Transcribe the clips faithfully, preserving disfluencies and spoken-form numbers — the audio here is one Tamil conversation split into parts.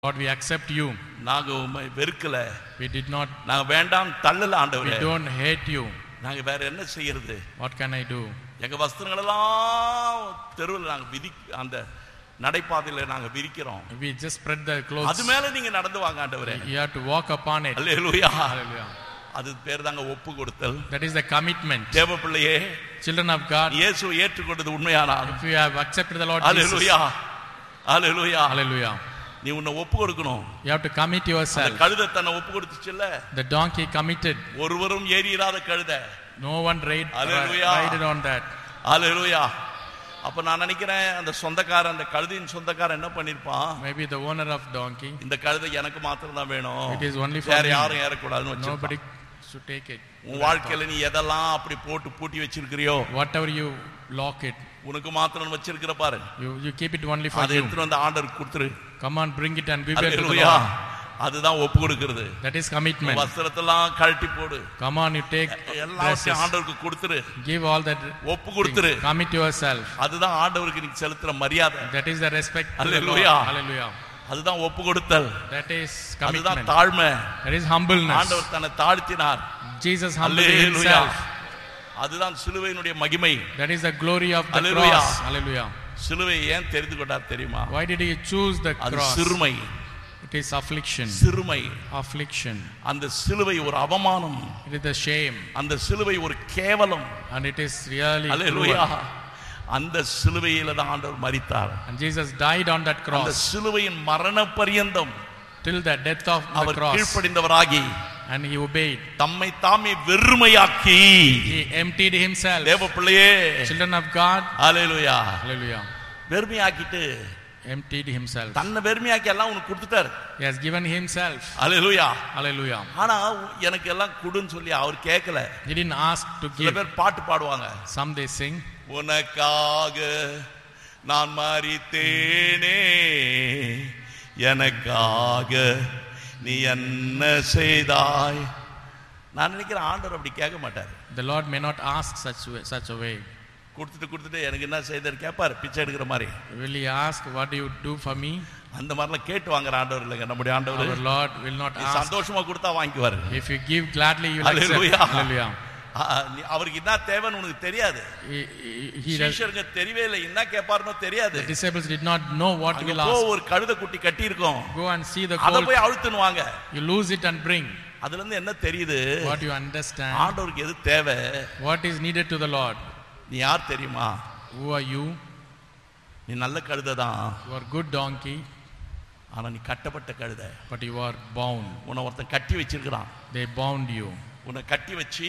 Lord, we accept you. நாங்க உம்மை வெறுக்கல. We did not. நாங்க வேண்டாம் தள்ளல ஆண்டவரே. We don't hate you. நாங்க வேற என்ன செய்யறது? What can I do? எங்க வஸ்திரங்கள் எல்லாம் தெருவில் நாங்க விதி அந்த நடைபாதையில நாங்க விரிக்கிறோம். We just spread the clothes. அது மேல நீங்க நடந்து வாங்க ஆண்டவரே. You have to walk upon it. Hallelujah. Hallelujah. அது பேர் தாங்க ஒப்பு கொடுத்தல். That is the commitment. தேவ பிள்ளையே, Children of God, இயேசுவை ஏற்றுக்கொண்டது உண்மையானால், if you have accepted the Lord Jesus, Hallelujah. Hallelujah. Hallelujah. நீ உன்னை ஒப்பு கொடுக்கணும். You have to commit yourself. அந்த கழுதை தன்னை ஒப்பு கொடுத்துச்சுல்ல, The donkey committed. ஒருவரும் ஏறிராத கழுதை. No one ride, Hallelujah. rided on that. Hallelujah. அப்ப நான் நினைக்கிறேன் அந்த சொந்தக்காரன், அந்த கழுதையின் சொந்தக்காரன் என்ன பண்ணிருப்பான்? Maybe the owner of donkey. இந்த கழுதை எனக்கு மாத்திரம் தான் வேணும். It is only for வேற me. யாரும் ஏறக்கூடாதுன்னு Nobody வச்சிருப்பான். should take it. உன் வாழ்க்கையில நீ எதெல்லாம் அப்படி போட்டு பூட்டி வச்சிருக்கிறியோ, Whatever you lock it, உனக்கு மாத்திரம் வச்சிருக்கிற பாரு, you you keep it only for அதை you. எடுத்துட்டு வந்து ஆண்டவருக்கு கொடுத்துரு. Come on, bring it and give it to the Hallelujah. Lord. அதுதான் ஒப்பு கொடுக்கிறது. That is commitment. வஸ்திரத்தெல்லாம் கழட்டி போடு, Come on, you take எல்லாத்தையும் dresses. ஆண்டவருக்கு கொடுத்துரு, Give all that. ஒப்பு கொடுத்துரு. Commit yourself. அதுதான் ஆண்டவருக்கு நீ செலுத்துற மரியாதை. That is the respect to the Lord. Hallelujah. Hallelujah. அதுதான் ஒப்பு கொடுத்தல். That is அதுதான் commitment. தாழ்மை. That is humbleness. ஆண்டவர் தன்னை தாழ்த்தினார். Jesus humbled Hallelujah. himself. அதுதான் சிலுவையினுடைய மகிமை. That is the glory of the Hallelujah. cross. Hallelujah. சிலுவையை ஏன் தெரிந்து கொண்டார் தெரியுமா? Why did he choose the அது cross? சிறுமை. It is affliction. சிறுமை. Affliction. அந்த சிலுவை ஒரு அவமானம். It is the shame. அந்த சிலுவை ஒரு கேவலம். And it is really Hallelujah. cruel. அந்த சிலுவையில தான் ஆண்டவர் மரித்தார். And Jesus died on that அந்த cross சிலுவையின் மரண பரியந்தம் till the death of the our cross. கீழ்ப்படிந்தவராகி And he obeyed. தம்மை தாமே வெறுமையாக்கி, He emptied himself. தேவ பிள்ளையே, Children of God. Hallelujah, Hallelujah. வெறுமையாக்கிட்டு Emptied himself. தன்னை வெறுமையாக்கி எல்லாம் உனக்கு கொடுத்துட்டார். He has given himself. Hallelujah. Hallelujah. ஆனா எனக்கு எல்லாம் கொடுன்னு சொல்லி அவர் கேட்கல. He didn't ask to சில give. பேர் பாட்டு பாடுவாங்க. Some they sing. உனக்காக நான் மரித்தேனே, எனக்காக நீ என்ன செய்தாய். நான் நினைக்கிறேன் ஆண்டவர் அப்படி கேட்க மாட்டார். The Lord may not ask such such a way. கொடுத்துட்டு கொடுத்துட்டு எனக்கு என்ன செய்தார் கேட்பார், பிச்சை எடுக்கிற மாதிரி. Will he ask, what do you do for me? அந்த மாதிரிலாம் கேட்டு வாங்குற ஆண்டவர் இல்லைங்க நம்முடைய ஆண்டவர். Our Lord will not ask. சந்தோஷமா கொடுத்தா வாங்கிக்குவாரு. If you give gladly, you will accept. Hallelujah. Hallelujah. அவருக்கு என்ன தேவைன்னு உனக்கு தெரியாது. He, he, சீஷருக்கு தெரியவே இல்லை, என்ன கேட்பாருன்னு தெரியாது. the disciples did not know what he will ask. ஒரு கழுதை குட்டி கட்டி இருக்கும், Go and see the அத colt. போய் அழுத்துன்னு வாங்க. You lose it and bring. அதுல இருந்து என்ன தெரியுது? What you understand. ஆண்டவருக்கு எது தேவை? What is needed to the Lord. நீ யார் தெரியுமா? Who are you? நீ நல்ல கழுதை தான், You are good donkey, ஆனா நீ கட்டப்பட்ட கழுதை. but you are bound. உன்னை ஒருத்தன் கட்டி வச்சிருக்கிறான். They bound you. உன்னை கட்டி வச்சு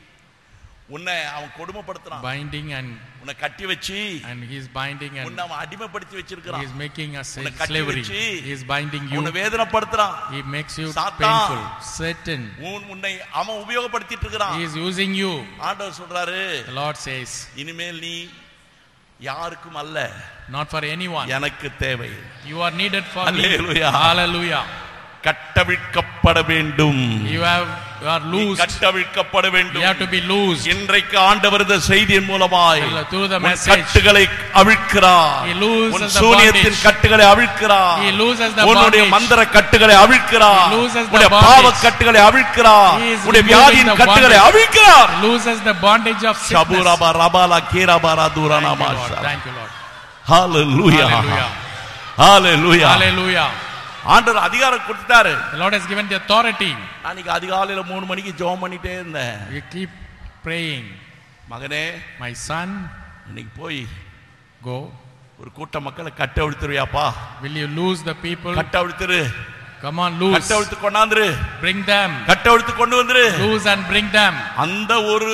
உன்னை அவன் கொடுமைப்படுத்துறான். Binding and உன்னை கட்டி வச்சு and he is binding and உன்னை அவன் அடிமைப்படுத்தி he வச்சிருக்கிறான். is making us உன்னை கட்டி slavery. வச்சு He is binding you. உன்னை வேதனைப்படுத்துறான். He makes you சாத்தான். painful. Satan. உன் உன்னை அவன் உபயோகப்படுத்திட்டு இருக்கிறான். He is using you. ஆண்டவர் சொல்றாரு, The Lord says, இனிமேல் நீ யாருக்கும் அல்ல, not for anyone. எனக்கு தேவை. You are needed for me. Hallelujah. Hallelujah. கட்டவிழ்க்கப்பட வேண்டும். You have you are loosed. கட்டவிழ்க்கப்பட வேண்டும். You have to be loosed. இன்றைக்கு ஆண்டவர் இந்த செய்தியின் மூலமாய் Through the உன் message. கட்டுகளை அவிழ்க்கிறார். He looses உன் the சூனியத்தின் bondage. கட்டுகளை அவிழ்க்கிறார். He looses the உன்னுடைய bondage. மந்திர கட்டுகளை அவிழ்க்கிறார். He looses the உன்னுடைய bondage. பாவ கட்டுகளை அவிழ்க்கிறார். He is உன்னுடைய removing வியாதியின் the கட்டுகளை bondage. அவிழ்க்கிறார். He loses the bondage of sickness. ஷபுரபா ரபாலா கீரபாரா துரானா Thank you, Lord. Masha. Thank you, Lord. Hallelujah. Hallelujah. Hallelujah. Hallelujah. ஆண்டவர் அதிகாரம் கொடுத்துட்டாரு. The Lord has given the authority. அன்னைக்கு அதிகாலையில மூணு மணிக்கு ஜெபம் பண்ணிட்டே இருந்தேன். You keep praying. மகனே, My son, இன்னைக்கு போய் go. ஒரு கூட்ட மக்களை கட்ட அவிழ்த்துருவியாப்பா? Will you lose the people? கட்ட அவிழ்த்துரு. Come on, lose. கட்ட அவிழ்த்து கொண்டாந்துரு. Bring them. கட்ட அவிழ்த்து கொண்டு வந்துரு. Lose and bring them. அந்த ஒரு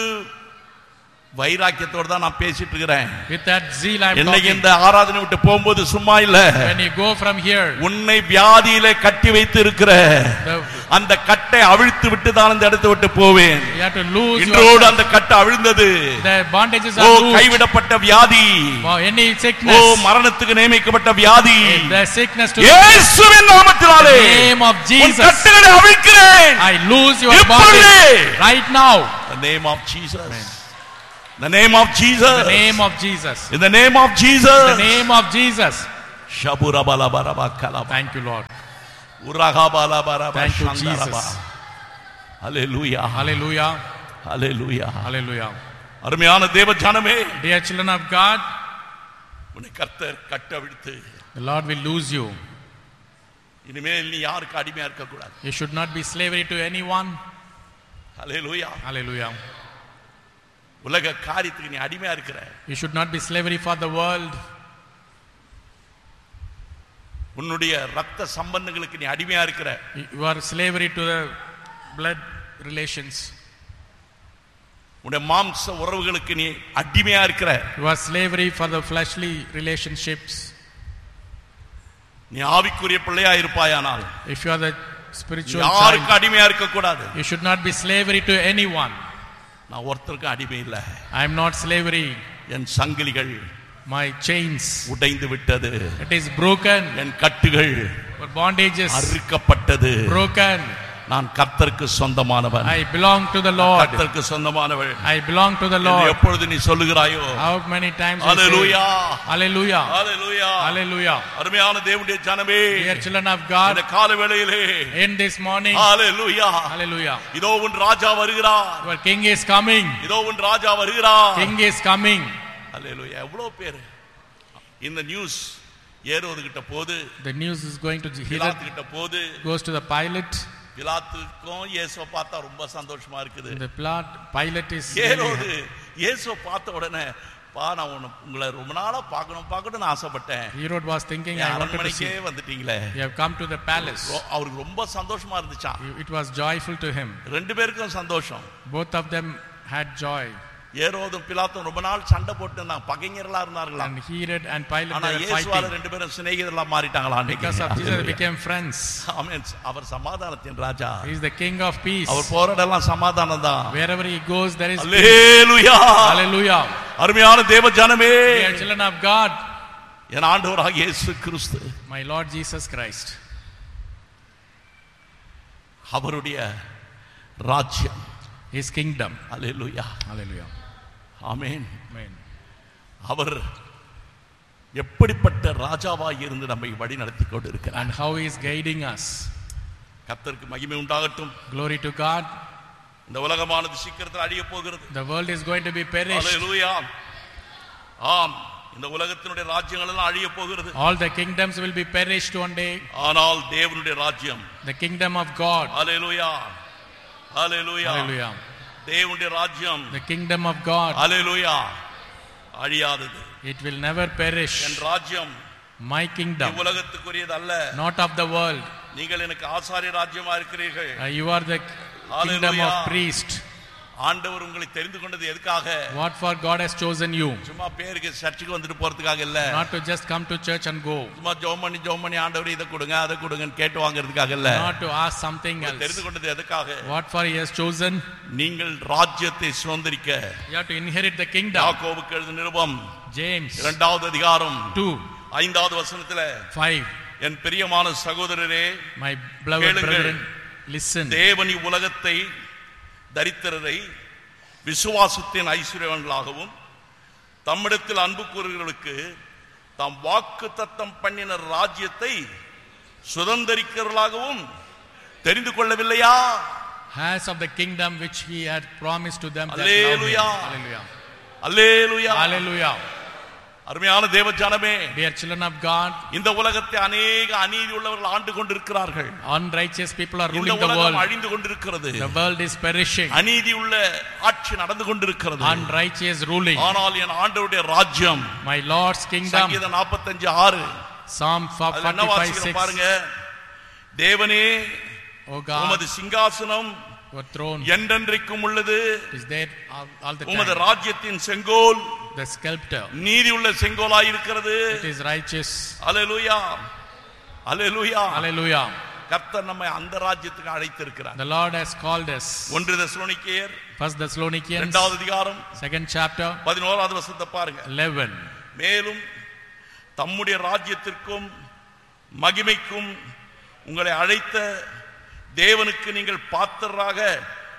வைராக்கியத்தோட தான் நான் பேசிட்டு இருக்கிறேன். With that zeal I am இன்னைக்கு talking. இந்த ஆராதனை விட்டு போகும்போது சும்மா இல்ல. When you go from here, உன்னை வியாதியிலே கட்டி வைத்து இருக்கிற the, அந்த கட்டை அவிழ்த்து விட்டு தான் அந்த இடத்தை விட்டு போவேன். you have to lose இன்றோடு yourself. அந்த கட்டை அவிழ்ந்தது. The bondages O are loosed. கைவிடப்பட்ட வியாதி, For any ஓ sickness, மரணத்துக்கு நியமிக்கப்பட்ட வியாதி, the sickness to இயேசுவின் நாமத்தினாலே the name of உன் Jesus, கட்டுகளை அவிழ்க்கிறேன். I lose your இப்பொழுதே. bondage right now. The name of Jesus. The name of Jesus. The name of Jesus. In the name of Jesus. The name of Jesus. ஷபுரபலபரபகலப. Thank you, Lord. உரகபலபரப Thank you, சந்தரப. Jesus. Hallelujah. Hallelujah. Hallelujah. Hallelujah. அருமையான தேவ ஜனமே, Dear children of God, உன்னை கர்த்தர் கட்டவிழ்த்து the Lord will lose you. இனிமேல் நீ யாருக்கு அடிமையா இருக்க கூடாது. You should not be slavery to anyone. Hallelujah. Hallelujah. உலக காரியத்துக்கு நீ அடிமையா இருக்கிற. You should not be slavery for the world. உன்னுடைய ரத்த சம்பந்தங்களுக்கு நீ அடிமையா இருக்கிற. You are slavery to the blood relations. உன்னுடைய மாம்ச உறவுகளுக்கு நீ அடிமையா இருக்கிற. You are slavery for the fleshly relationships. நீ ஆவிக்குரிய பிள்ளையா இருப்பாயானால், If you are the spiritual யாருக்கு child, அடிமையா இருக்க கூடாது. you should not be slavery to anyone. நான் ஒருத்தருக்கு அடிமை இல்ல. I am not slavery. என் சங்கிலிகள் My chains, உடைந்து விட்டது. it is broken. என் கட்டுகள் Your bondages அறுக்கப்பட்டது. broken. நான் கர்த்தருக்கு சொந்தமானவன். I belong to the Lord. கர்த்தருக்கு சொந்தமானவன். I belong to the என்று Lord. எப்பொழுது நீ சொல்லுகிறாயோ, How many times you hallelujah, say hallelujah, hallelujah, hallelujah. அருமையான தேவனுடைய ஜனமே, Dear children of God, இந்த காலை வேளையிலே in this morning, hallelujah, hallelujah, இதோ உன் ராஜா வருகிறார். your king is coming. இதோ உன் ராஜா வருகிறார். King is coming. ஹalleluya. எவ்வளவு பேர் இந்த நியூஸ் ஏரோது கிட்ட போது, The news is going to பிலாத்து Herod, கிட்ட போது, goes to the Pilate. பிலாத்துக்கும் இயேசுவை பார்த்தா ரொம்ப சந்தோஷமா இருக்குது. The plot Pilate is ஏரோது இயேசுவை பார்த்த உடனே, பா நான் உன்னை உங்களை ரொம்ப நாளா பார்க்கணும் பார்க்கணும்னு ஆசைப்பட்டேன். Herod was thinking, I wanted to அரண்மனைக்கே see. வந்துட்டீங்களே. You have come to the palace. அவருக்கு ரொம்ப சந்தோஷமா இருந்துச்சான். It was joyful to him. ரெண்டு பேருக்கும் சந்தோஷம். Both of them had joy. ஏரோதும் பிலாத்தும் ரொம்ப நாள் சண்டை போட்டு இருந்தாங்க, பகைஞர்களா இருந்தார்களா. And Herod and Pilate, ஆனா they were இயேசுவால fighting. ரெண்டு பேரும் சிநேகிதர்களா மாறிட்டாங்களா. Because of Jesus, they became friends. ஆமென். அவர் சமாதானத்தின் ராஜா. He is the King of peace. அவர் போராடலாம் சமாதானம் தான். Wherever he goes, there is peace. Hallelujah. Hallelujah. அருமையான தேவ ஜனமே, Dear children of God, என் ஆண்டவராகிய இயேசு கிறிஸ்து, my Lord Jesus Christ, அவருடைய ராஜ்யம், his kingdom. அல்லேலூயா, Hallelujah. ஆமென். Amen. அவர் எப்படிப்பட்ட ராஜாவாய் இருந்து நம்மை வழி நடத்தி கொண்டு இருக்கிறார். And how he is guiding us. கர்த்தருக்கு மகிமை உண்டாகட்டும். Glory to God. இந்த உலகமானது சீக்கிரத்தில் அழிய போகிறது. The world is going to be perished. அல்லேலூயா. ஆம், இந்த உலகத்தினுடைய ராஜ்யங்கள் எல்லாம் அழிய போகிறது. All the kingdoms will be perished one day. ஆனால் தேவனுடைய ராஜ்யம், The kingdom of God. Hallelujah, hallelujah, Hallelujah. தேவனுடைய ராஜ்யம், The kingdom of God. அல்லேலூயா, அழியாதது. It will never perish. என் ராஜ்யம் My kingdom, உலகத்துக்குரியது அல்ல. not of the world. நீங்கள் எனக்கு ஆசாரிய ராஜ்யமா இருக்கிறீர்கள். Uh, you are the kingdom of priest. ஆண்டவர் உங்களை தெரிந்து கொண்டது எதுக்காக? What for God has chosen you? சும்மா பேருக்கு சர்ச்சுக்கு வந்துட்டு போறதுக்காக இல்ல. Not to just come to church and go. சும்மா ஜெபம் பண்ணி ஜெபம் பண்ணி ஆண்டவரே இத கொடுங்க அத கொடுங்கன்னு கேட்டு வாங்குறதுக்காக இல்ல. Not to ask something else. தெரிந்து கொண்டது எதுக்காக? What for he has chosen? நீங்கள் ராஜ்யத்தை சுதந்தரிக்க. You have to inherit the kingdom. யாக்கோபுக்கு எழுதின நிருபம் James இரண்டாவது அதிகாரம் two ஐந்தாவது வசனத்திலே, five. என் பிரியமான சகோதரரே, My beloved கேளுங்கள். brethren, listen. தேவன் உலகத்தை தரித்திரரை விசுவாசத்தின் ஐஸ்வர்யவான்களாகவும் தம்மிடத்தில் அன்பு கூறுகிறவர்களுக்கு தாம் வாக்கு தத்தம் பண்ணின ராஜ்யத்தை சுதந்தரிக்கிறவர்களாகவும் தெரிந்து கொள்ளவில்லையா? Has of the kingdom which he had promised to them that love him. Hallelujah. Hallelujah. Hallelujah. Hallelujah. அருமையான தேவ ஜனமே, Dear children of God, இந்த உலகத்தை அநேக அநீதி உள்ளவர்கள் ஆண்டு கொண்டிருக்கிறார்கள். unrighteous people are இந்த ruling the உலகம் world. அழிந்து கொண்டிருக்கிறது. The world is perishing. அநீதி உள்ள ஆட்சி நடந்து கொண்டிருக்கிறது. Unrighteous ruling. ஆனால் என் ஆண்டவருடைய ராஜ்யம், My Lord's kingdom. சங்கீதம் நாற்பத்தஞ்சு ஆறு, Psalm அதுல என்ன forty-five வாசிக்கிறோம் six. பாருங்க. தேவனே, O God, உமது சிங்காசனம் your throne என்றென்றைக்கும் உள்ளது. is there all, all the உமது time. ராஜ்யத்தின் செங்கோல் The sculptor, நீதி உள்ள செங்கோலாய் இருக்கிறது. it is righteous. Hallelujah, hallelujah. Hallelujah. கர்த்தர் நம்மை அந்த ராஜ்யத்துக்கு அழைத்திருக்கிறார். The Lord has called us. ஒன்று தெசலோனிக்கேயர் First Thessalonians, இரண்டாவது அதிகாரம் second chapter, பதினோராவது வசனத்தை பாருங்க. eleven. மேலும் தம்முடைய ராஜ்யத்திற்கும் மகிமைக்கும் உங்களை அழைத்த தேவனுக்கு நீங்கள் பாத்திரராக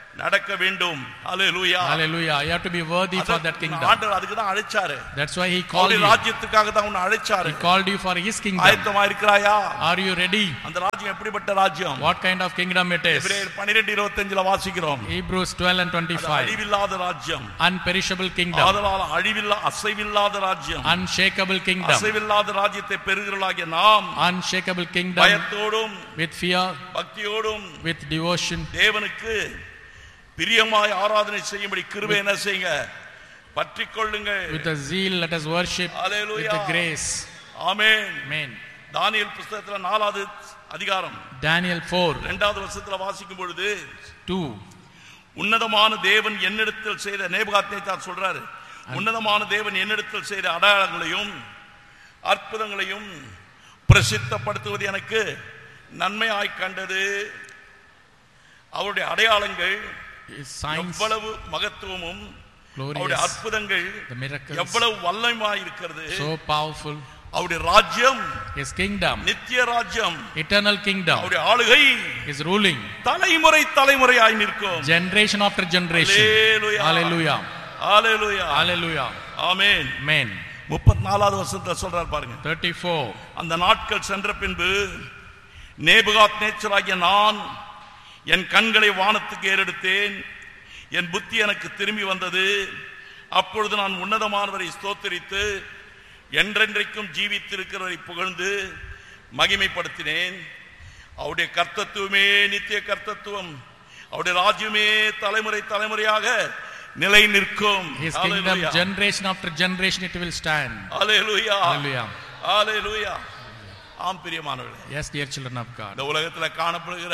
நடக்க வேண்டும். ஹalleluya. Hallelujah. You have to be worthy for that kingdom. ஆண்டவர் அதுக்கு தான் அழைச்சாரு. That's why he called you. ராஜ்யத்துக்காக தான் உன்னை அழைச்சாரு. He called you for his kingdom. ஆயத்தமா இருக்கிறாயா? Are you ready? அந்த ராஜ்யம் எப்படிப்பட்ட ராஜ்யம்? What kind of kingdom it is? எபிரேயர் பன்னிரண்டு இருபத்தைந்து வாசிக்கிறோம். Hebrews twelve and twenty-five. அழிவில்லாத ராஜ்யம். Unperishable kingdom. ஆதலால் அழிவில்லா அசைவில்லாத ராஜ்யம். Unshakable kingdom. அசைவில்லாத ராஜ்யத்தை பெறுகிறவர்களாகிய நாம் unshakable kingdom. பயத்தோடும் with fear, பக்தியோடும் with devotion, தேவனுக்கு பிரியமாய் ஆராதனை செய்யும்படி கிருபை என்ன செய்யுங்க, பற்றிக்கொள்ளுங்க. with a zeal let us worship. Hallelujah. With the grace. Amen. Amen. தானியேல் புத்தகத்துல நாலாவது அதிகாரம் Daniel four இரண்டாவது வசனத்துல வாசிக்கும் பொழுது two உன்னதமான தேவன் என்னிடத்தில் செய்த நேபுகாத்நேச்சார் சொல்றாரு, உன்னதமான தேவன் என்னிடத்தில் செய்த அடையாளங்களையும் அற்புதங்களையும் பிரசித்தப்படுத்துவது எனக்கு நன்மையாய் கண்டது. அவருடைய அடையாளங்கள் எவ்வளவு மகத்துவமும் அவருடைய அற்புதங்கள் எவ்வளவு வல்லமையாய் இருக்கிறது. so powerful. அவருடைய ராஜ்யம் his kingdom நித்திய ராஜ்யம், eternal kingdom. அவருடைய ஆளுகை is ruling தலைமுறை தலைமுறையாய் நிற்கும். generation after generation. Hallelujah. Hallelujah. Hallelujah. Hallelujah. Amen. Amen. முப்பத்தி நாலாவது வசனத்துல சொல்றார் பாருங்க. thirty-four அந்த நாட்கள் சென்ற பின்பு நேபுகாத்நேச்சராகிய நான் என் கண்களை வானத்துக்கு ஏறெடுத்தேன், என் புத்தி எனக்கு திரும்பி வந்தது. அப்பொழுது நான் உன்னதமானவரை ஸ்தோத்திரித்து என்றென்றைக்கும் ஜீவித்திருக்கிறவரை புகழ்ந்து மகிமைப்படுத்தினேன். அவருடைய கர்த்தத்துவமே நித்திய கர்த்தத்துவம், அவருடைய ராஜ்யமே தலைமுறை தலைமுறையாக நிலை நிற்கும். his kingdom generation after generation it will stand. Hallelujah. Hallelujah. Hallelujah. ஆம் பிரியமானவர்களே, yes dear children of God, இந்த உலகத்தில் காணப்படுகிற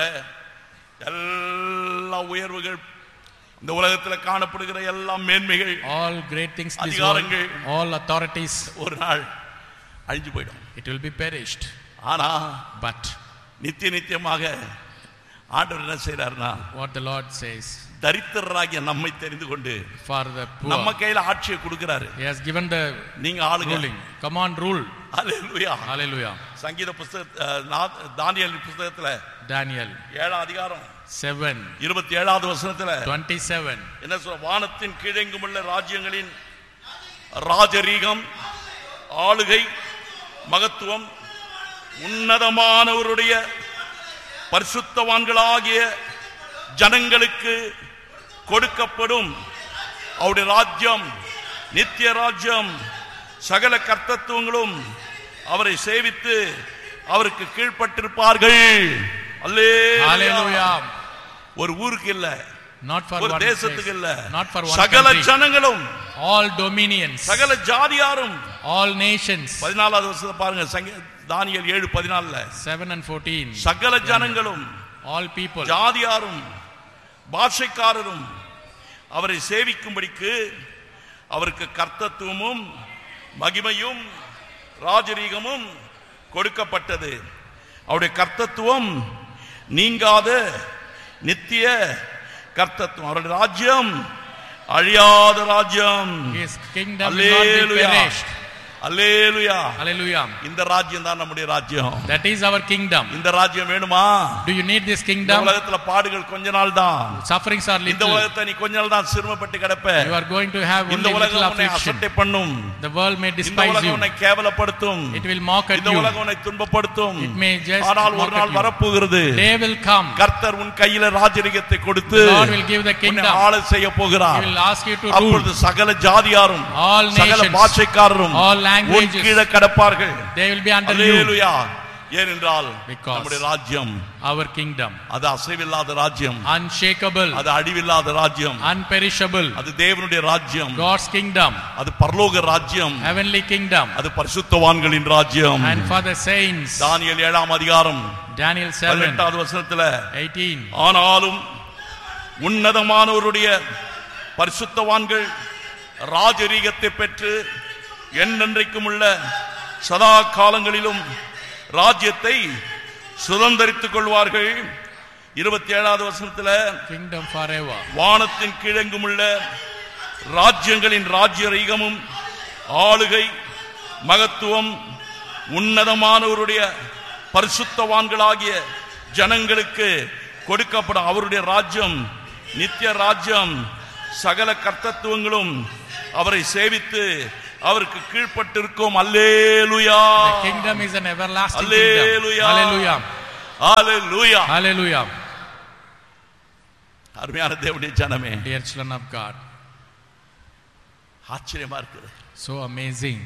எல்லா உயர்வுகள், இந்த உலகத்தில் காணப்படுகிற எல்லா மேன்மைகள், all great things, அதிகாரங்கள், all authorities ஒரு நாள் அழிஞ்சு போய்டும். it will be perished. ஆனா but நித்திய நித்தியமாக ஆண்டவர் என்ன செய்றார்னா, what the Lord says, தரித்திரராகிய நம்மை தெரிந்து கொண்டு for the poor நம்ம கையில ஆட்சியை கொடுக்கிறாரு. he has given the நீங்க ஆளுங்க, ruling. come on, rule. Hallelujah. Hallelujah. சங்கீத புத்தக தானியேல் புத்தகத்துல Daniel ஏழாம் அதிகாரம் seven இருபத்தி ஏழாவது வசனத்துல twenty-seven என்ன சொல்ற, வானத்தின் கீழெங்கும் உள்ள ராஜ்யங்களின் ராஜரீகம், ஆளுகை, மகத்துவம் உன்னதமானவருடைய பரிசுத்தவான்களாகிய ஜனங்களுக்கு கொடுக்கப்படும். அவருடைய ராஜ்யம் நித்திய ராஜ்யம், சகல கர்த்தத்துவங்களும் அவரை சேவித்து அவருக்கு கீழ்ப்பட்டிருப்பார்கள். அல்லேலூயா. ஒரு ஊருக்கு இல்ல, not for ஒரு one தேசத்துக்கு இல்ல, not for one சகல country, ஜனங்களும், all dominions, சகல ஜாதியாரும், all nations. பதினாலாவது வருஷத்தை பாருங்க, தானியேல் ஏழு பதினாலுல seven and fourteen சகல ஜனங்களும், all people, ஜாதியாரும் பாஷைக்காரரும் அவரை சேவிக்கும்படிக்கு அவருக்கு கர்த்தத்துவமும் மகிமையும் ராஜரீகமும் கொடுக்கப்பட்டது. அவருடைய கர்த்தத்துவம் நீங்காத நித்திய கர்த்தத்துவம், அவருடைய ராஜ்யம் அழியாத ராஜ்யம். his kingdom will not be perished. Hallelujah. Hallelujah. இந்த ராஜ்யம் தான் நம்முடைய ராஜ்யம். that is our kingdom. இந்த ராஜ்யம் வேணுமா? do you need this kingdom? உலகத்துல பாடுகள் கொஞ்ச நாள் தான், sufferings are little. இந்த உலகத்தை நீ கொஞ்ச நாள் தான் சிரமப்பட்டு கிடப்ப. you are going to have இந்த only little உலகம் உன்னை affliction. அசட்டை பண்ணும், the world may இந்த despise உலகம் you, உன்னை கேவலப்படுத்தும், it will mock at இந்த you, உலகம் உன்னை துன்பப்படுத்தும். it may just ஆனால் mock ஒரு at நாள் you. வரப்போகிறது, day will come, கர்த்தர் உன் கையில ராஜரீகத்தை கொடுத்து the Lord will give the உன்னை kingdom, ஆள செய்ய போகிறார். he will ask you to rule. அப்பொழுது சகல ஜாதியாரும், all சகல nations, பாஷைக்காரரும் all உன் languages, கீழே கடப்பார்கள். they will be under you. அல்லேலூயா. ஏனென்றால் Because நம்முடைய ராஜ்யம், our kingdom, அது அசைவில்லாத ராஜ்யம், unshakable, அது அழிவில்லாத ராஜ்யம், unperishable, அது தேவனுடைய ராஜ்யம், God's kingdom, அது பரலோக ராஜ்யம், heavenly kingdom, அது பரிசுத்தவான்களின் ராஜ்யம். and for the saints. தானியேல் ஏழாம் அதிகாரம் Daniel seven பதினெட்டாவது வசனத்துல eighteen ஆனாலும் உன்னதமானவருடைய பரிசுத்தவான்கள் ராஜரீகத்தை பெற்று என்றென்றைக்கும் உள்ள சதா காலங்களிலும் ராஜ்யத்தை சுதந்தரித்துக் கொள்வார்கள். இருபத்தி ஏழாவது வசனத்துல kingdom forever, வானத்தின் கீழெங்கும் உள்ள ராஜ்யங்களின் ராஜ்யரீகமும் ஆளுகை மகத்துவம் உன்னதமானவருடைய பரிசுத்தவான்களாகிய ஜனங்களுக்கு கொடுக்கப்படும். அவருடைய ராஜ்யம் நித்திய ராஜ்யம் சகல கர்த்தத்துவங்களும் அவரை சேவித்து அவருக்கு கீழ்ப்பட்டிருக்கும். அல்லேலூயா. The kingdom is an everlasting Hallelujah. kingdom. Hallelujah. Hallelujah. Hallelujah. அருமையான தேவனுடைய ஜனமே, Dear children of God, ஆச்சரியமா இருக்குது. so amazing.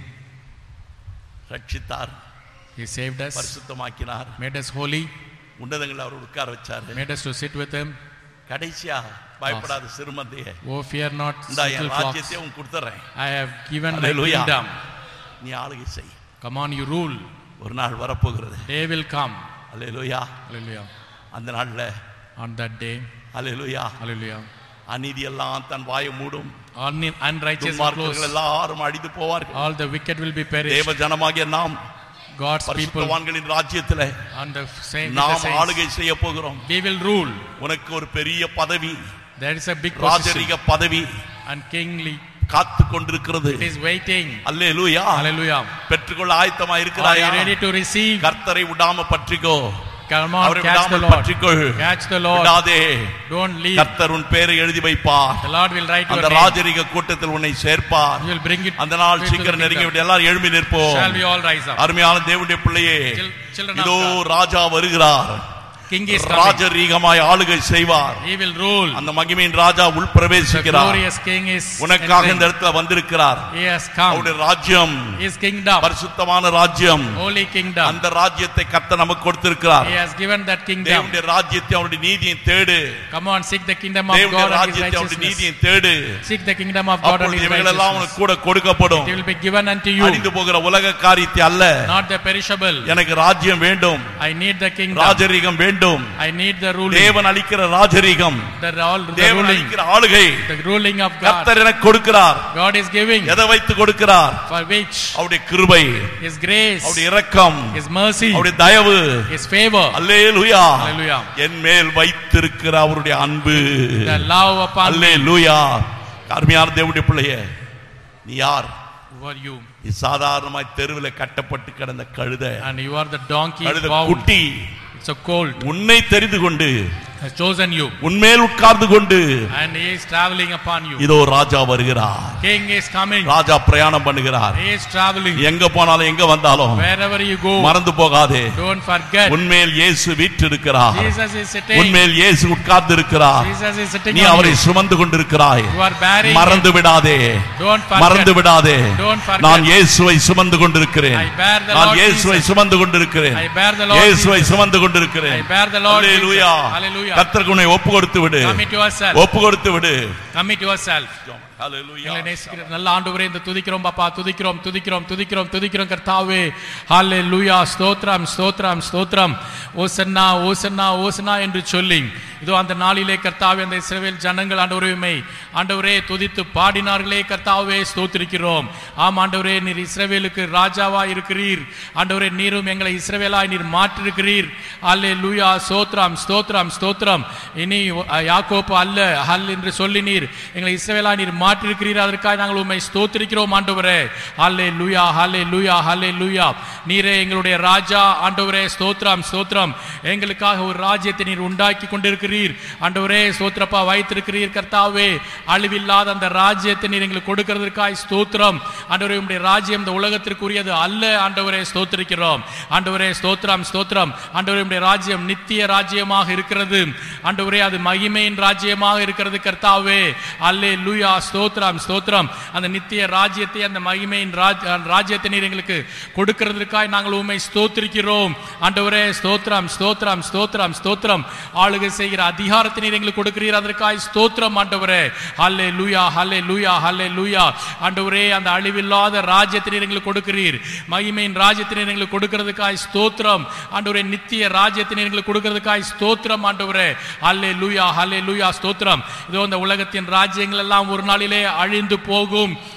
ரட்சித்தார், He saved us, பரிசுத்தமாக்கினார், made us holy, உன்னதங்களில் அவர் உட்கார வச்சாரு, made us to sit with Him. கடைசியா பயப்படாத சிறுமந்தையே, Oh, fear not, இந்த little என் flocks. ராஜ்யத்தை உன் கொடுத்துறேன், I have given my Hallelujah. kingdom. நீ ஆளுகை செய். Come on, you rule. ஒரு நாள் வரப்போகிறது. Day will come. Hallelujah. Hallelujah. அந்த நாள்ல On that day, hallelujah, hallelujah, அநீதி எல்லாம் தன் வாயை மூடும், Un- unrighteous will துன்மார்க்கர்கள் close. எல்லாரும் அழிந்து போவார்கள். All the wicked will be perished. தேவ ஜனமாகிய நாம் God's people பரிசுத்தவான்களின் ராஜ்யத்திலே on the same நாம் saints, ஆளுகை செய்ய போகிறோம். we will rule. உனக்கு ஒரு பெரிய பதவி, There is a big position ராஜரீக பதவி and kingly. காத்து கொண்டிருக்கிறது. It is waiting. Hallelujah. Hallelujah. பெற்றுக்கொள்ள ஆயத்தமா Are இருக்கிறாயா? you ready to receive? கர்த்தரை விடாம பற்றிக்கோ. Come on, அவரை catch the விடாமல் Lord. பற்றிக்கொள். Catch the Lord. விடாதே. Don't leave. கர்த்தர் உன் பேரை எழுதி வைப்பார். The Lord will write your அந்த name. ராஜரீக கூட்டத்தில் உன்னை சேர்ப்பார். He will bring it. அந்த நாள் to the சீக்கிரம் நெருங்கி kingdom. விட்டு எல்லாரும் எழும்பி நிற்போம். Shall we all rise up? அருமையான தேவனுடைய பிள்ளையே, Chil- children of இதோ God. ராஜா வருகிறார். King is coming. ராஜரீகமாய் ஆளுகை செய்வார். He will rule. அந்த மகிமையின் ராஜா உள் The பிரவேசிக்கிறார். glorious King is உனக்காக இந்த entering. இடத்துல வந்திருக்கிறார். He has come. அவருடைய ராஜ்யம் His kingdom, பரிசுத்தமான ராஜ்யம். holy kingdom. அந்த ராஜ்யத்தை கர்த்தர் நமக்கு கொடுத்திருக்கிறார். He has given that kingdom. தேவனுடைய ராஜ்யத்தை அவருடைய நீதியை தேடு. Come on, seek the kingdom of தேவனுடைய God and His ராஜ்யத்தை அவருடைய righteousness. நீதியை தேடு. Seek the kingdom of God and அப்பொழுது His இவைகள் எல்லாம் righteousness. உனக்கு கூட கொடுக்கப்படும். It will be given unto you, அழிந்து போகிற உலக காரியத்தை அல்ல. not the perishable. எனக்கு ராஜ்யம் வேண்டும், I need the kingdom. ராஜரீகம் வேண்டும். I need the ruling. தேவன் அளிக்கிற ராஜரீகம், The, all, the தேவன் ruling. அளிக்கிற ஆளுகை The ruling of God. கர்த்தர் எனக்கு கொடுக்கிறார். God is giving. எதை வைத்து கொடுக்கிறார்? For which? அவருடைய கிருபை, His grace, அவருடைய இரக்கம், His mercy, அவருடைய தயவு. His favor. அல்லேலூயா. Hallelujah. என் மேல் வைத்திருக்கிற அவருடைய அன்பு. The love upon me. அல்லேலூயா. அருமையான தேவனுடைய பிள்ளையே, நீ யார்? Who are you? நீ சாதாரணமாய் தெருவில் கட்டப்பட்டு கிடந்த கழுதை, And you are the donkey கழுத bound. குட்டி. It's a colt. உன்னை தெரிந்து கொண்டு Has chosen you. உன்மேல் உட்கார்ந்து கொண்டு And he is traveling upon you. இதோ ராஜா வருகிறார். King is coming. ராஜா பிரயாணம் பண்ணுகிறார். He is traveling. எங்க போனாலும் எங்க வந்தாலும் Wherever you go, மறந்து போகாதே, don't forget. உன்மேல் இயேசு வீற்றிருக்கிறார். Jesus is sitting. உன்மேல் இயேசு உட்கார்ந்து இருக்கிறார். Jesus is sitting நீ on அவரை you. சுமந்து கொண்டிருக்கிறாய். You are bearing மறந்து விடாதே, Don't forget. மறந்து விடாதே. Don't forget. நான் இயேசுவை சுமந்து கொண்டிருக்கிறேன். I bear the நான் Lord இயேசுவை Jesus. சுமந்து கொண்டிருக்கிறேன். I bear the Lord இயேசுவை Jesus. சுமந்து கொண்டிருக்கிறேன். I bear the Lord hallelujah. Jesus. Hallelujah. கர்த்தருக்கு உன்னை ஒப்பு கொடுத்து விடு. Commit yourself. ஒப்பு கொடுத்து விடு. Commit yourself. அல்லேலூயா. எங்களை நேசிக்கிற நல்ல ஆண்டவரே, இந்த துதிக்கிறோம் பாப்பா, துதிக்கிறோம் துதிக்கிறோம் துதிக்கிறோம் துதிக்கிறோம் கர்த்தாவே. ஹல்லேலூயா. ஸ்தோத்திரம் ஸ்தோத்திரம் ஸ்தோத்திரம். ஓசன்னா ஓசன்னா ஓசன்னா என்று சொல்லி இதோ அந்த நாளிலே கர்த்தாவே அந்த இஸ்ரவேல் ஜனங்கள் ஆண்டவரே ஆண்டவரே துதித்து பாடினார்களே கர்த்தாவே, ஸ்தோத்திரிக்கிறோம். ஆம் ஆண்டவரே, நீர் இஸ்ரவேலுக்கு ராஜாவா இருக்கிறீர். ஆண்டவரே, நீரும் எங்களை இஸ்ரவேலாய் நீர் மாற்றிருக்கிறீர். அல்லேலூயா. ஸ்தோத்திரம் ஸ்தோத்திரம் ஸ்தோத்திரம். இனி யாக்கோப்பு அல்ல ஹல் என்று சொல்லி நீர் எங்களை இஸ்ரவேலாய் நீர் மாற்றிருக்கிறீர். அதற்காக நாங்கள் உம்மை ஸ்தோத்திரிக்கிறோம் ஆண்டவரே. அல்லேலூயா அல்லேலூயா அல்லேலூயா. நீரே எங்களுடைய ராஜா ஆண்டவரே. ஸ்தோத்திரம் ஸ்தோத்திரம். எங்களுக்காக ஒரு ராஜ்யத்தை நீர் உண்டாக்கி கொண்டிருக்கிறீர் ஆண்டவரே. ஸ்தோத்திரப்பா, வைத்திருக்கிறீர் கர்த்தாவே. அழிவில்லாத அந்த ராஜ்யத்தை நீர் எங்களுக்கு கொடுக்கிறதற்காய் ஸ்தோத்திரம் ஆண்டவரே. உம்முடைய ராஜ்யம் இந்த உலகத்திற்குரியது அல்ல ஆண்டவரே. ஸ்தோத்திரிக்கிறோம் ஆண்டவரே. ஸ்தோத்திரம் ஸ்தோத்திரம் ஆண்டவரே. உம்முடைய ராஜ்யம் நித்திய ராஜ்யமாக இருக்கிறது ஆண்டவரே. அது மகிமையின் ராஜ்யமாக இருக்கிறது கர்த்தாவே. அல்லேலூயா. ஸ்தோத்திரம் ஸ்தோத்திரம். அந்த நித்திய ராஜ்யத்தை அந்த மகிமையின் ராஜ்யத்தை நீர் எங்களுக்கு கொடுக்கிறதற்காய் நாங்கள் உம்மை ஸ்தோத்திரிக்கிறோம் ஆண்டவரே. ஸ்தோத்திரம் ஸ்தோத்திரம் ஸ்தோத்திரம் ஸ்தோத்திரம். ஆளுகை செய்கிற அதிகாரத்தை நீர் எங்களுக்கு கொடுக்கிறீர். அதற்காய் ஸ்தோத்திரம் ஆண்டவரே. ஹல்லேலூயா ஹல்லேலூயா ஹல்லேலூயா. ஆண்டவரே, அந்த அழிவில்லாத ராஜ்யத்தை நீர் எங்களுக்கு கொடுக்கிறீர். மகிமையின் ராஜ்யத்தை நீர் எங்களுக்கு கொடுக்கிறதுக்காய் ஸ்தோத்திரம் ஆண்டவரே. நித்திய ராஜ்யத்தை நீர் எங்களுக்கு கொடுக்கிறதுக்காய் ஸ்தோத்திரம் ஆண்டவரே. ஹல்லேலூயா ஹல்லேலூயா. ஸ்தோத்திரம். இதோ இந்த உலகத்தின் ராஜ்யங்கள் எல்லாம் ஒரு நாளிலே அழிந்து போகும்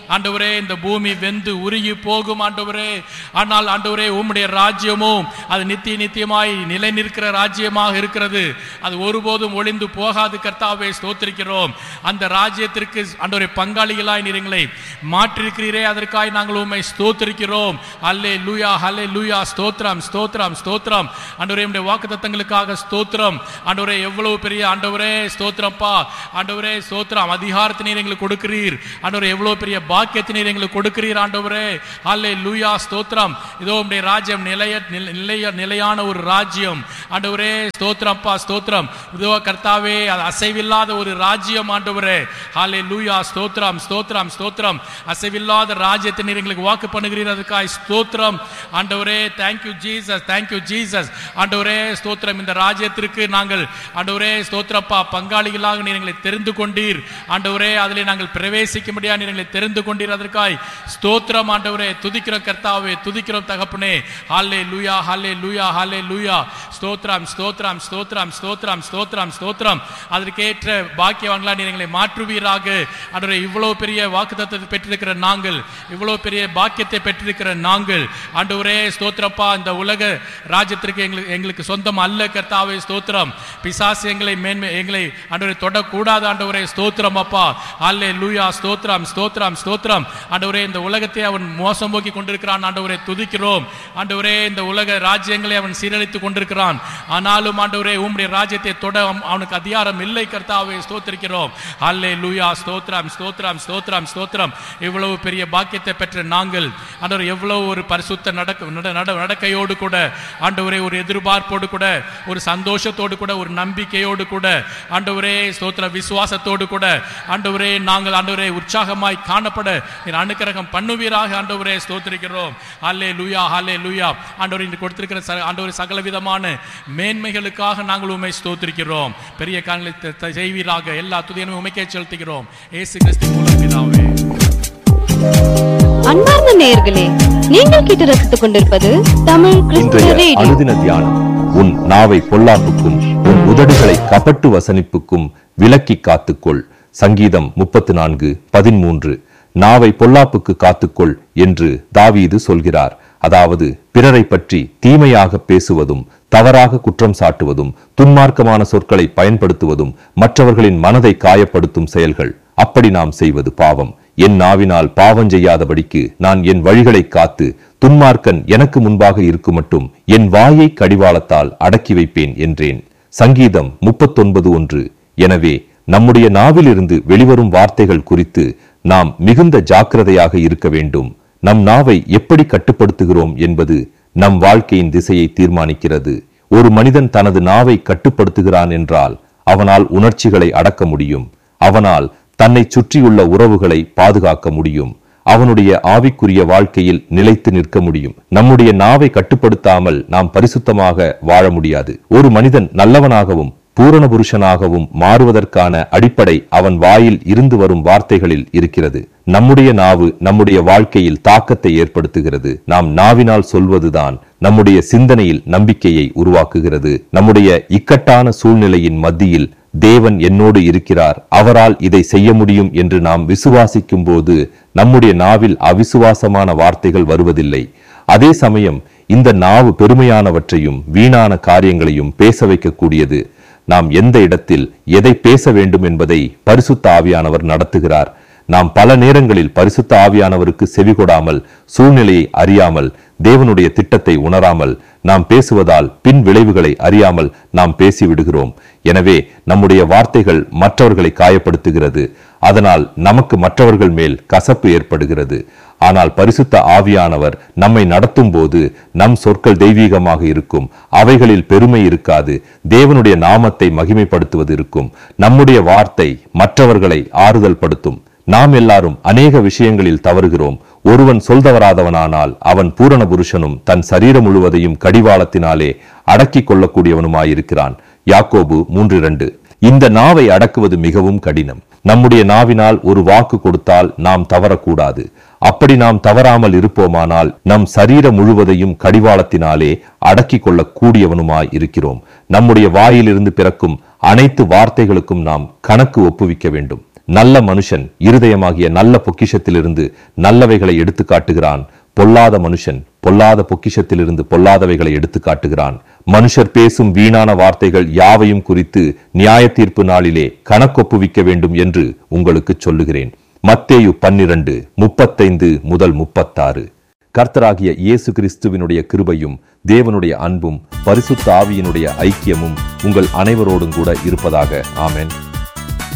ஆண்டவரே இந்த பூமி வெந்து உருகி போகும் ஆண்டவரே. ஆனால் ஆண்டவரே உம்முடைய ராஜ்யமும் அது நித்திய நித்தியமாய் நிலை நிற்கிற ராஜ்யமாக இருக்கிறது. அது ஒருபோதும் ஒளிந்து போகாது கர்த்தாவே. ஸ்தோத்திரிக்கிறோம். அந்த ராஜ்யத்திற்கு ஆண்டவரே பங்காளிகளாய் நீர் எங்களை மாற்றிருக்கிறீரே, அதற்காய் நாங்கள் உம்மை ஸ்தோத்திரிக்கிறோம். அல்லேலூயா அல்லேலூயா. ஸ்தோத்திரம் ஸ்தோத்திரம் ஸ்தோத்திரம் ஆண்டவரே. உம்முடைய வாக்குத்தத்தங்களுக்காக ஸ்தோத்திரம் ஆண்டவரே. எவ்வளவு பெரிய ஆண்டவரே ஸ்தோத்திரப்பா ஆண்டவரே. ஸ்தோத்திரம். அதிகாரத்தை நீர் எங்களுக்கு கொடுக்கிறீர் ஆண்டவரே. எவ்வளவு பெரிய பாக்கியத்தை நீர் எங்களுக்கு கொடுக்கிறீர் ஆண்டவரே. அல்லேலூயா. ஸ்தோத்திரம். இதோ உம்முடைய ராஜ்யம் நிலைய நிலைய நிலையான ஒரு ராஜ்யம் ஆண்டவரே. ஸ்தோத்திரப்பா ஸ்தோத்திரம். இதோ கர்த்தாவே அது அசைவில்லாத ஒரு ராஜ்யம் ஆண்டவரே. அல்லேலூயா. ஸ்தோத்திரம் ஸ்தோத்திரம் ஸ்தோத்திரம். அசைவில்லாத ராஜ்யத்தை நீர் எங்களுக்கு வாக்கு பண்ணுகிறீர், அதுக்காய் ஸ்தோத்திரம் ஆண்டவரே. Thank you Jesus, thank you Jesus ஆண்டவரே. ஸ்தோத்திரம். இந்த ராஜ்யத்திற்கு நாங்கள் ஆண்டவரே ஸ்தோத்திரப்பா பங்காளிகளாக நீர் எங்களை தெரிந்து கொண்டீர் ஆண்டவரே. அதிலே நாங்கள் பிரவேசிக்க முடியாது நீர் எங்களை தெரிந்து கொண்டீர், அதற்காய் ஸ்தோத்திரம் ஆண்டவரே. துதிக்கிறோம் கர்த்தாவே, துதிக்கிறோம் தகப்பனே. ஹல்லேலூயா ஹல்லேலூயா ஹல்லேலூயா. ஸ்தோத்திரம் ஸ்தோத்திரம் ஸ்தோத்திரம் ஸ்தோத்திரம் ஸ்தோத்திரம் ஸ்தோத்திரம். அதற்கேற்ற பாக்கியவான்களா நீர் எங்களை மாற்றுவீராக ஆண்டவரே. இவ்வளவு பெரிய வாக்குத்தத்தத்தை பெற்றிருக்கிற நாங்கள், இவ்வளவு பெரிய பாக்கியத்தை பெற்றிருக்கிற நாங்கள் ஆண்டவரே ஸ்தோத்திரப்பா இந்த உலக ராஜ்யத்திற்கு எங்களுக்கு எங்களுக்கு சொந்தம் அல்ல கர்த்தாவே. ஸ்தோத்திரம். பிசாசு எங்களை மேன்மை எங்களை ஆண்டவரே தொடக்கூடாது ஆண்டவரே. ஸ்தோத்திரம் அப்பா. அல்லேலூயா. ஸ்தோத்திரம் ஸ்தோத்திரம் ஸ்தோத்திரம் ஆண்டவரே. இந்த உலகத்தை அவன் மோசம் போக்கி கொண்டிருக்கிறான் ஆண்டவரே. துதிக்கிறோம் ஆண்டவரே. இந்த உலக ராஜ்யங்களை அவன் சீரழித்துக் கொண்டிருக்கிறான். ஆனாலும் ஆண்டவரே உம்முடைய ராஜ்யத்தை தொட அவனுக்கு அதிகாரம் இல்லை கர்த்தாவே. ஸ்தோத்திரிக்கிறோம். அல்லேலூயா. ஸ்தோத்திரம் ஸ்தோத்திரம் ஸ்தோத்திரம் ஸ்தோத்திரம். இவ்வளவு பெரிய பாக்கியத்தை பெற்ற நாங்கள் ஆண்டவரே எவ்வளவு ஒரு பரிசுத்த நடக்க நடக்கையோடு கூட ஆண்டவரே, ஒரு எதிர்பார்ப்போடு கூட, ஒரு சந்தோஷத்தோடு கூட, ஒரு நம்பிக்கையோடு கூட ஆண்டவரே ஸ்தோத்திர விசுவாசத்தோடு கூட ஆண்டவரே நாங்கள் ஆண்டவரே உற்சாகமாய் காணப்பட நீர் அனுக்கிரகம் பண்ணுவீராக ஆண்டவரே. ஸ்தோத்திரிக்கிறோம். அல்லேலூயா அல்லேலூயா ஆண்டவரே. இன்று கொடுத்திருக்கிற ஆண்டவரே சகல விதமான மேன்மைகளுக்காக நாங்கள் உம்மை ஸ்தோத்திரிக்கிறோம். பெரிய காரியங்களை செய்வீராக. எல்லா துதியையும் உம்மைக்கே செலுத்துகிறோம் இயேசு கிறிஸ்துவின் மூலம் பிதாவே. அன்பார்ந்த நேயர்களே, நீங்கள் கேட்டு ரசித்துக் கொண்டிருப்பது தமிழ் கிறிஸ்துவ ரேடியோ. அனுதின தியானம். உன் நாவை பொல்லாப்புக்கும் உன் உதடுகளை கபட்டு வசனிப்புக்கும் விலக்கி காத்துக்கொள். சங்கீதம் முப்பத்து நான்கு பதிமூன்று. நாவை பொல்லாப்புக்கு காத்துக்கொள் என்று தாவீது சொல்கிறார். அதாவது பிறரை பற்றி தீமையாக பேசுவதும், தவறாக குற்றம் சாட்டுவதும், துன்மார்க்கமான சொற்களை பயன்படுத்துவதும் மற்றவர்களின் மனதை காயப்படுத்தும் செயல்கள். அப்படி நாம் செய்வது பாவம். என் நாவினால் பாவம் செய்யாதபடிக்கு நான் என் வழிகளை காத்து துன்மார்க்கன் எனக்கு முன்பாக இருக்கும் மட்டும் என் வாயை கடிவாளத்தால் அடக்கி வைப்பேன் என்றேன். சங்கீதம் முப்பத்தொன்பது ஒன்று. எனவே நம்முடைய நாவிலிருந்து வெளிவரும் வார்த்தைகள் குறித்து நாம் மிகுந்த ஜாக்கிரதையாக இருக்க வேண்டும். நம் நாவை எப்படி கட்டுப்படுத்துகிறோம் என்பது நம் வாழ்க்கையின் திசையை தீர்மானிக்கிறது. ஒரு மனிதன் தனது நாவை கட்டுப்படுத்துகிறான் என்றால் அவனால் உணர்ச்சிகளை அடக்க முடியும். அவனால் தன்னை சுற்றியுள்ள உறவுகளை பாதுகாக்க முடியும். அவனுடைய ஆவிக்குரிய வாழ்க்கையில் நிலைத்து நிற்க முடியும். நம்முடைய நாவை கட்டுப்படுத்தாமல் நாம் பரிசுத்தமாக வாழ முடியாது. ஒரு மனிதன் நல்லவனாகவும் பூரண புருஷனாகவும் மாறுவதற்கான அடிப்படை அவன் வாயில் இருந்து வரும் வார்த்தைகளில் இருக்கிறது. நம்முடைய நாவு நம்முடைய வாழ்க்கையில் தாக்கத்தை ஏற்படுத்துகிறது. நாம் நாவினால் சொல்வதுதான் நம்முடைய சிந்தனையில் நம்பிக்கையை உருவாக்குகிறது. நம்முடைய இக்கட்டான சூழ்நிலையின் மத்தியில் தேவன் என்னோடு இருக்கிறார், அவரால் இதை செய்ய முடியும் என்று நாம் விசுவாசிக்கும் போது நம்முடைய நாவில் அவிசுவாசமான வார்த்தைகள் வருவதில்லை. அதே சமயம் இந்த நாவு பெருமையானவற்றையும் வீணான காரியங்களையும் பேச வைக்கக்கூடியது. நாம் எந்த இடத்தில் எதை பேச வேண்டும் என்பதை பரிசுத்த ஆவியானவர் நடத்துகிறார். நாம் பல நேரங்களில் பரிசுத்த ஆவியானவருக்கு செவிகொடாமல், சூழ்நிலையை அறியாமல், தேவனுடைய திட்டத்தை உணராமல் நாம் பேசுவதால் பின் விளைவுகளை அறியாமல் நாம் பேசிவிடுகிறோம். எனவே நம்முடைய வார்த்தைகள் மற்றவர்களை காயப்படுத்துகிறது. அதனால் நமக்கு மற்றவர்கள் மேல் கசப்பு ஏற்படுகிறது. ஆனால் பரிசுத்த ஆவியானவர் நம்மை நடத்தும் போது நம் சொற்கள் தெய்வீகமாக இருக்கும். அவைகளில் பெருமை இருக்காது. தேவனுடைய நாமத்தை மகிமைப்படுத்துவது இருக்கும். நம்முடைய வார்த்தை மற்றவர்களை ஆறுதல் படுத்தும். நாம் எல்லாரும் அநேக விஷயங்களில் தவறுகிறோம். ஒருவன் சொல்தவராதவனானால் அவன் பூரண புருஷனும் தன் சரீரம் முழுவதையும் கடிவாளத்தினாலே அடக்கிக் கொள்ளக்கூடியவனுமாயிருக்கிறான். யாக்கோபு மூன்று இரண்டு. இந்த நாவை அடக்குவது மிகவும் கடினம். நம்முடைய நாவினால் ஒரு வாக்கு கொடுத்தால் நாம் தவறக்கூடாது. அப்படி நாம் தவறாமல் இருப்போமானால் நம் சரீரம் முழுவதையும் கடிவாளத்தினாலே அடக்கிக் கொள்ள கூடியவனுமாய் இருக்கிறோம். நம்முடைய வாயிலிருந்து பிறக்கும் அனைத்து வார்த்தைகளுக்கும் நாம் கணக்கு ஒப்புவிக்க வேண்டும். நல்ல மனுஷன் இருதயமாகிய நல்ல பொக்கிஷத்திலிருந்து நல்லவைகளை எடுத்து காட்டுகிறான், பொல்லாத மனுஷன் பொல்லாத பொக்கிஷத்திலிருந்து பொல்லாதவைகளை எடுத்து காட்டுகிறான். மனுஷர் பேசும் வீணான வார்த்தைகள் யாவையும் குறித்து நியாய தீர்ப்பு நாளிலே கணக்கொப்புவிக்க வேண்டும் என்று உங்களுக்கு சொல்லுகிறேன். மத்தேயு பன்னிரண்டு முப்பத்தைந்து முதல் முப்பத்தாறு. கர்த்தராகிய இயேசு கிறிஸ்துவினுடைய கிருபையும் தேவனுடைய அன்பும் பரிசுத்த ஆவியினுடைய ஐக்கியமும் உங்கள் அனைவரோடும் கூட இருப்பதாக. ஆமென்.